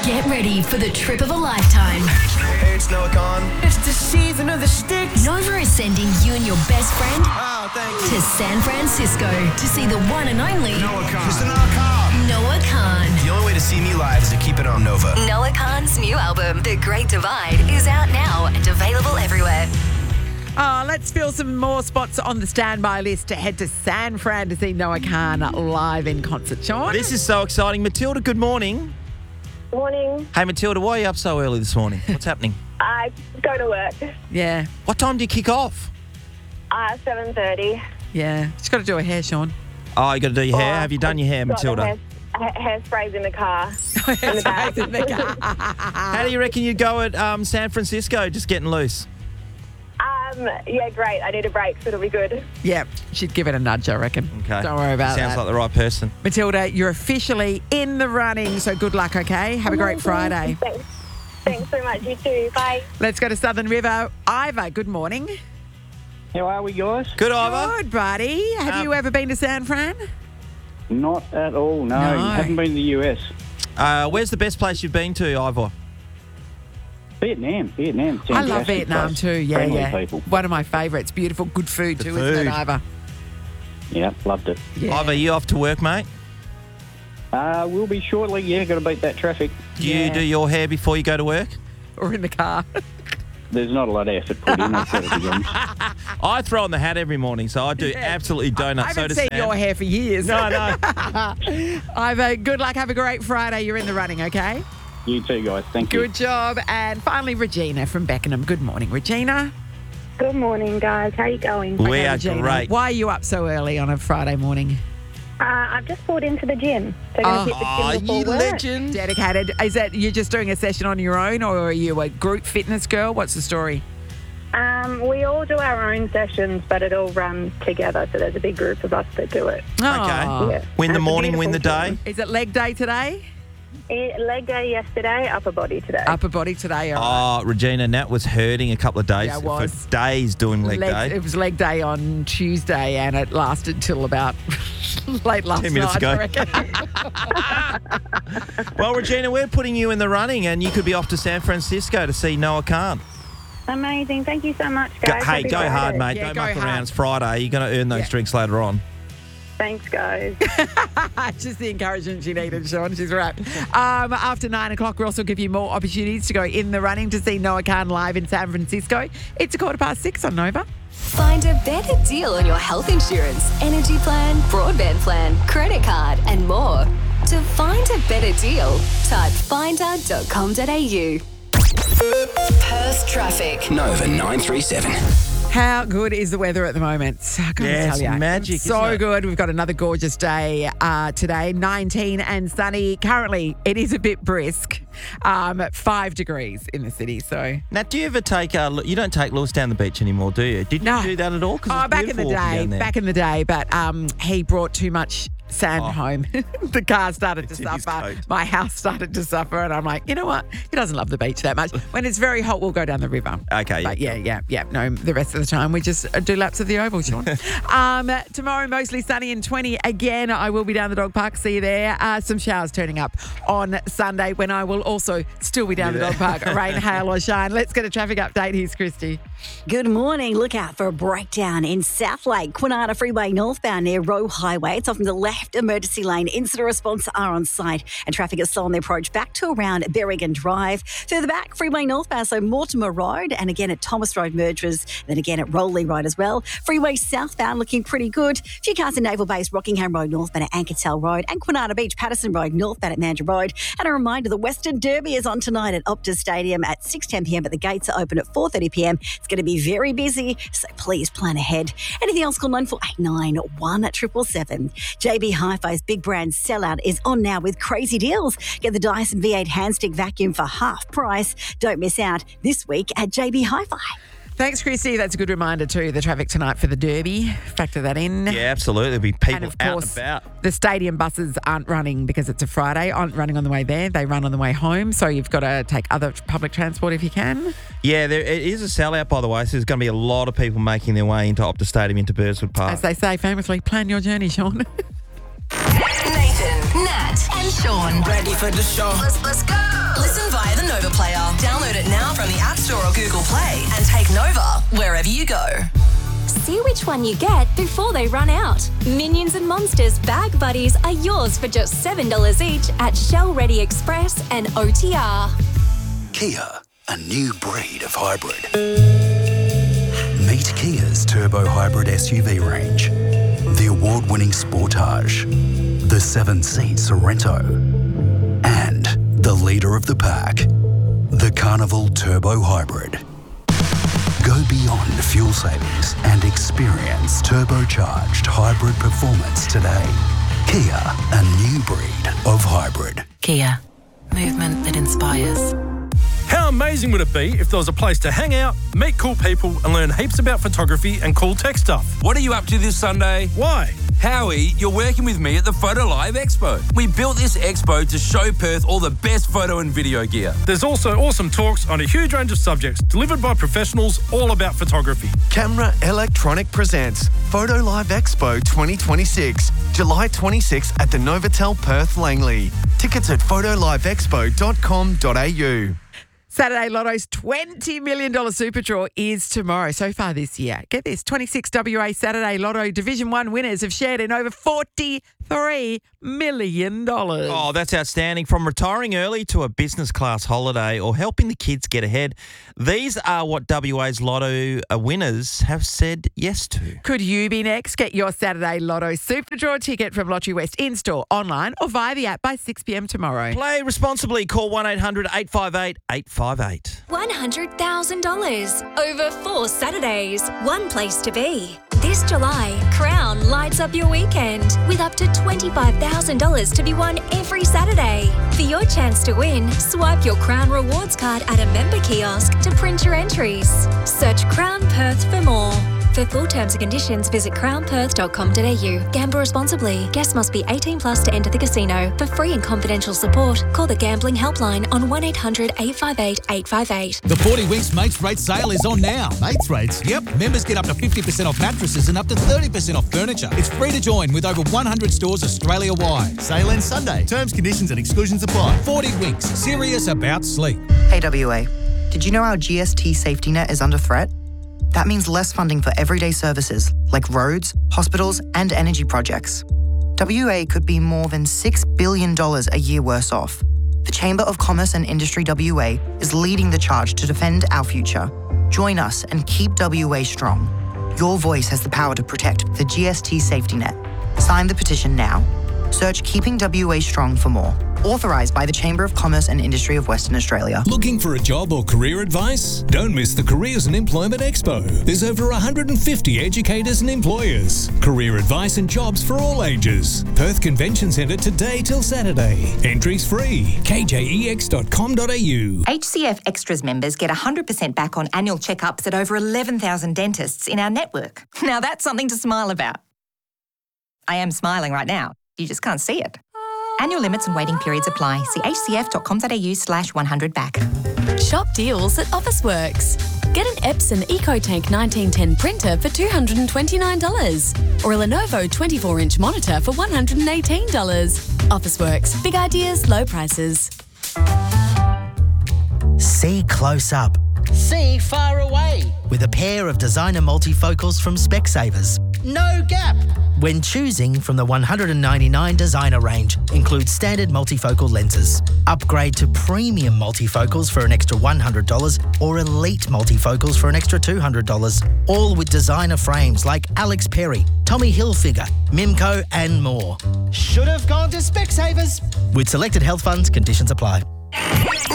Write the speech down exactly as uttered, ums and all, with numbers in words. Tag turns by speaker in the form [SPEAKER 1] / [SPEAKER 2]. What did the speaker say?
[SPEAKER 1] Get ready for the trip of a lifetime.
[SPEAKER 2] Hey, it's Noah Khan.
[SPEAKER 3] It's the season of the sticks.
[SPEAKER 1] Nova is sending you and your best friend
[SPEAKER 2] Oh, thank you.
[SPEAKER 1] to San Francisco to see the one and only
[SPEAKER 2] Noah Khan. Mister Noah Khan.
[SPEAKER 1] Noah Khan.
[SPEAKER 2] The only way to see me live is to keep it on Nova.
[SPEAKER 1] Noah Khan's new album, The Great Divide, is out now and available everywhere.
[SPEAKER 4] Oh, let's fill some more spots on the standby list to head to San Fran to see Noah Khan live in concert. Sean?
[SPEAKER 5] This is so exciting. Matilda, good morning.
[SPEAKER 6] Morning.
[SPEAKER 5] Hey, Matilda, why are you up so early this morning? What's happening?
[SPEAKER 6] I go to work.
[SPEAKER 4] Yeah,
[SPEAKER 5] What time do you kick off?
[SPEAKER 6] Uh, seven thirty.
[SPEAKER 4] yeah. She's got to do her hair, Sean.
[SPEAKER 5] Oh, you got to do your hair. Have you done your hair, Matilda?
[SPEAKER 6] Hair, hair sprays in the car. in the bag.
[SPEAKER 4] In the car.
[SPEAKER 5] How do you reckon you go at um, San Francisco, just getting loose?
[SPEAKER 6] Um, yeah, great. I need a break, so it'll be good.
[SPEAKER 4] Yeah, she'd give it a nudge, I reckon.
[SPEAKER 5] Okay.
[SPEAKER 4] Don't worry about
[SPEAKER 5] Sounds
[SPEAKER 4] that.
[SPEAKER 5] like the right person.
[SPEAKER 4] Matilda, you're officially in the running, so good luck, okay? Have a great Friday.
[SPEAKER 6] Thanks. Thanks so much. You too. Bye.
[SPEAKER 4] Let's go to Southern River. Ivor, good morning.
[SPEAKER 7] How are we, guys?
[SPEAKER 5] Good, Ivor.
[SPEAKER 4] Good, buddy. Have
[SPEAKER 5] Um,
[SPEAKER 4] you ever been to San Fran?
[SPEAKER 7] Not at all, no.
[SPEAKER 4] No.
[SPEAKER 7] Haven't been to the U S.
[SPEAKER 5] Uh, where's the best place you've been to, Ivor?
[SPEAKER 7] Vietnam, Vietnam.
[SPEAKER 4] I love
[SPEAKER 7] Fantastic
[SPEAKER 4] Vietnam
[SPEAKER 7] place.
[SPEAKER 4] too. Yeah,
[SPEAKER 7] Friendly
[SPEAKER 4] yeah.
[SPEAKER 7] people.
[SPEAKER 4] One of my favourites. Beautiful, good food
[SPEAKER 5] The
[SPEAKER 4] too, isn't
[SPEAKER 5] food.
[SPEAKER 4] it, Ivor?
[SPEAKER 7] Yeah, loved it.
[SPEAKER 4] Yeah.
[SPEAKER 5] Ivor, you off to work, mate?
[SPEAKER 7] Uh, we'll be shortly, yeah, got to beat that traffic.
[SPEAKER 5] Do you
[SPEAKER 4] Yeah.
[SPEAKER 5] do your hair before you go to work?
[SPEAKER 4] Or in the car.
[SPEAKER 7] There's not a lot of effort put in, I've got to be honest.
[SPEAKER 5] I throw on the hat every morning, so I do absolutely donuts.
[SPEAKER 4] I
[SPEAKER 5] so
[SPEAKER 4] haven't
[SPEAKER 5] does
[SPEAKER 4] seen
[SPEAKER 5] Sam.
[SPEAKER 4] your hair for years.
[SPEAKER 5] No, no.
[SPEAKER 4] Ivor, good luck. Have a great Friday. You're in the running, okay?
[SPEAKER 7] You too, guys. Thank you.
[SPEAKER 4] Good job. And finally, Regina from Beckenham. Good morning, Regina.
[SPEAKER 6] Good morning, guys. How are you going?
[SPEAKER 5] We
[SPEAKER 4] Okay,
[SPEAKER 5] are
[SPEAKER 4] Regina,
[SPEAKER 5] great.
[SPEAKER 4] Why are you up so early on a Friday morning?
[SPEAKER 6] Uh, I've just pulled into the gym. So I'm going to
[SPEAKER 5] Oh,
[SPEAKER 6] hit the gym
[SPEAKER 5] you
[SPEAKER 6] before work.
[SPEAKER 5] legend.
[SPEAKER 4] Dedicated. Is that you're just doing a session on your own, or are you a group fitness girl? What's the story?
[SPEAKER 6] Um, we all do our own sessions, but it all runs together. So there's a big group of us that do it.
[SPEAKER 5] Okay.
[SPEAKER 4] Oh.
[SPEAKER 6] Yeah.
[SPEAKER 5] Win the
[SPEAKER 6] And it's a
[SPEAKER 5] morning, win the
[SPEAKER 6] beautiful
[SPEAKER 5] day.
[SPEAKER 4] Is it leg day today?
[SPEAKER 6] Eh, Leg day yesterday, upper body today.
[SPEAKER 4] Upper body today. All right.
[SPEAKER 5] Oh, Regina, Nat was hurting a couple of days
[SPEAKER 4] Yeah, it was.
[SPEAKER 5] for days doing leg
[SPEAKER 4] Leg-
[SPEAKER 5] day.
[SPEAKER 4] It was leg day on Tuesday, and it lasted till about late last
[SPEAKER 5] Ten minutes
[SPEAKER 4] night.
[SPEAKER 5] ago.
[SPEAKER 4] I reckon.
[SPEAKER 5] Well, Regina, we're putting you in the running, and you could be off to San Francisco to see Noah Khan.
[SPEAKER 6] Amazing. Thank you so much,
[SPEAKER 5] Go,
[SPEAKER 6] guys.
[SPEAKER 5] hey,
[SPEAKER 6] Happy
[SPEAKER 5] go
[SPEAKER 6] Friday.
[SPEAKER 5] hard, mate.
[SPEAKER 4] Yeah,
[SPEAKER 5] Don't
[SPEAKER 4] go
[SPEAKER 5] muck
[SPEAKER 4] hard.
[SPEAKER 5] around. It's Friday. You're going to earn those
[SPEAKER 4] Yeah.
[SPEAKER 5] drinks later on.
[SPEAKER 6] Thanks, guys.
[SPEAKER 4] Just the encouragement she needed, Sean. She's right. Um, after nine o'clock, we'll also give you more opportunities to go in the running to see Noah Khan live in San Francisco. It's a quarter past six on Nova.
[SPEAKER 1] Find a better deal on your health insurance, energy plan, broadband plan, credit card, and more. To find a better deal, type finder dot com dot a u. Perth traffic.
[SPEAKER 2] Nova nine three seven.
[SPEAKER 4] How good is the weather at the moment? I gotta
[SPEAKER 5] Yeah,
[SPEAKER 4] tell
[SPEAKER 5] it's
[SPEAKER 4] you.
[SPEAKER 5] magic,
[SPEAKER 4] So
[SPEAKER 5] isn't it?
[SPEAKER 4] good. We've got another gorgeous day uh, today, nineteen and sunny. Currently, it is a bit brisk, um, five degrees in the city. So,
[SPEAKER 5] Nat, do you ever take, uh, you don't take Lewis down the beach anymore, do you? Did
[SPEAKER 4] No.
[SPEAKER 5] you do that at all? 'Cause
[SPEAKER 4] oh,
[SPEAKER 5] it's
[SPEAKER 4] back in the
[SPEAKER 5] beautiful walking
[SPEAKER 4] day,
[SPEAKER 5] down there.
[SPEAKER 4] back in the day, but um, he brought too much sand
[SPEAKER 5] Oh.
[SPEAKER 4] home. The car started
[SPEAKER 5] It's
[SPEAKER 4] to
[SPEAKER 5] in his
[SPEAKER 4] suffer.
[SPEAKER 5] coat.
[SPEAKER 4] My house started to suffer, and I'm like, you know what? He doesn't love the beach that much. When it's very hot, we'll go down the river.
[SPEAKER 5] Okay,
[SPEAKER 4] But
[SPEAKER 5] yeah.
[SPEAKER 4] yeah, yeah, yeah. No, the rest of the time we just uh, do laps of the oval, Sean. um, tomorrow, mostly sunny and twenty again. I will be down the dog park. See you there. Uh, some showers turning up on Sunday when I will also still be down the dog park. Rain, hail or shine. Let's get a traffic update. Here's Christy.
[SPEAKER 8] Good morning. Look out for a breakdown in South Lake, Kwinana Freeway northbound near Roe Highway. It's off from the left emergency lane. Incident response are on site and traffic is slow on the approach back to around Berrigan Drive. Further back, Freeway northbound, so Mortimer Road and again at Thomas Road mergers, then again at Rowley Road as well. Freeway southbound looking pretty good. A few cars in Naval Base, Rockingham Road northbound at Ankertel Road and Kwinana Beach, Patterson Road northbound at Mandurah Road. And a reminder, the Western Derby is on tonight at Optus Stadium at six ten p m, but the gates are open at four thirty p m. It's going to be very busy, so please plan ahead. Anything else, call nine four eight nine, one seven seven seven. J B Hi-Fi's big brand sellout is on now with crazy deals. Get the Dyson V eight handstick vacuum for half price. Don't miss out this week at J B Hi-Fi.
[SPEAKER 4] Thanks, Christy. That's a good reminder too. The traffic tonight for the Derby. Factor that in.
[SPEAKER 5] Yeah, absolutely. There'll be people
[SPEAKER 4] And of
[SPEAKER 5] out
[SPEAKER 4] course,
[SPEAKER 5] and about.
[SPEAKER 4] the stadium buses aren't running because it's a Friday, aren't running on the way there. They run on the way home. So you've got to take other public transport if you can.
[SPEAKER 5] Yeah, there, it is a sellout, by the way, so there's going to be a lot of people making their way into Optus Stadium, into Burswood Park.
[SPEAKER 4] As they say famously, plan your journey, Sean.
[SPEAKER 1] Nathan, Nat, and Sean.
[SPEAKER 3] Ready for the show.
[SPEAKER 1] Let's, let's go. Listen via the Nova Player. Download it now from the App Store or Google Play and take Nova wherever you go.
[SPEAKER 9] See which one you get before they run out. Minions and Monsters Bag Buddies are yours for just seven dollars each at Shell Ready Express and O T R.
[SPEAKER 10] Kia, a new breed of hybrid. Meet Kia's turbo hybrid S U V range. The award-winning Sportage, the seven-seat Sorento, and the leader of the pack, the Carnival Turbo Hybrid. Go beyond fuel savings and experience turbocharged hybrid performance today. Kia, a new breed of hybrid.
[SPEAKER 11] Kia, movement that inspires.
[SPEAKER 12] How amazing would it be if there was a place to hang out, meet cool people and learn heaps about photography and cool tech stuff?
[SPEAKER 13] What are you up to this Sunday?
[SPEAKER 12] Why?
[SPEAKER 13] Howie, you're working with me at the Photo Live Expo. We built this expo to show Perth all the best photo and video gear.
[SPEAKER 12] There's also awesome talks on a huge range of subjects delivered by professionals all about photography.
[SPEAKER 14] Camera Electronic presents Photo Live Expo twenty twenty-six, July twenty-sixth at the Novotel Perth Langley. Tickets at photo live expo dot com dot a u.
[SPEAKER 4] Saturday Lotto's twenty million dollars Super Draw is tomorrow. So far this year, get this, twenty-six W A Saturday Lotto Division one winners have shared in over forty-three million dollars.
[SPEAKER 5] Oh, that's outstanding. From retiring early to a business class holiday or helping the kids get ahead, these are what W A's Lotto winners have said yes to.
[SPEAKER 4] Could you be next? Get your Saturday Lotto Super Draw ticket from Lottery West in-store, online or via the app by six p m tomorrow.
[SPEAKER 5] Play responsibly. Call one eight hundred eight five eight eight five eight.
[SPEAKER 9] one hundred thousand dollars over four Saturdays. One place to be. This July, Crown lights up your weekend with up to twenty-five thousand dollars to be won every Saturday. For your chance to win, swipe your Crown Rewards card at a member kiosk to print your entries. Search Crown Perth for more. For full terms and conditions, visit crown perth dot com dot a u. Gamble responsibly. Guests must be eighteen plus to enter the casino. For free and confidential support, call the Gambling Helpline on one eight hundred eight five eight eight five eight.
[SPEAKER 15] The forty Winks Mates Rate sale is on now. Mates Rates? Yep. Members get up to fifty percent off mattresses and up to thirty percent off furniture. It's free to join with over one hundred stores Australia-wide.
[SPEAKER 16] Sale ends Sunday. Terms, conditions and exclusions apply.
[SPEAKER 15] forty Winks. Serious about sleep.
[SPEAKER 17] Hey W A, did you know our G S T safety net is under threat? That means less funding for everyday services like roads, hospitals and energy projects. W A could be more than six billion dollars a year worse off. The Chamber of Commerce and Industry W A is leading the charge to defend our future. Join us and keep W A strong. Your voice has the power to protect the G S T safety net. Sign the petition now. Search Keeping W A Strong for more. Authorised by the Chamber of Commerce and Industry of Western Australia.
[SPEAKER 18] Looking for a job or career advice? Don't miss the Careers and Employment Expo. There's over one hundred fifty educators and employers. Career advice and jobs for all ages. Perth Convention Centre today till Saturday. Entries free. k j e x dot com dot a u.
[SPEAKER 19] H C F Extras members get one hundred percent back on annual checkups at over eleven thousand dentists in our network. Now that's something to smile about. I am smiling right now. You just can't see it. Annual limits and waiting periods apply. See h c f dot com dot a u slash one hundred back.
[SPEAKER 20] Shop deals at Officeworks. Get an Epson EcoTank nineteen ten printer for two hundred twenty-nine dollars or a Lenovo twenty-four inch monitor for one hundred eighteen dollars. Officeworks. Big ideas, low prices.
[SPEAKER 21] See close up. See far away. With a pair of designer multifocals from Specsavers. No gap. When choosing from the one hundred ninety-nine designer range, includes standard multifocal lenses. Upgrade to premium multifocals for an extra one hundred dollars or elite multifocals for an extra two hundred dollars. All with designer frames like Alex Perry, Tommy Hilfiger, Mimco and more. Should have gone to Specsavers. With selected health funds, conditions apply.